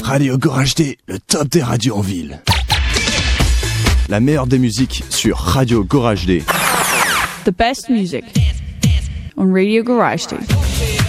Radio Garage D, le top des radios en ville. La meilleure des musiques sur Radio Garage D. The best music on Radio Garage D.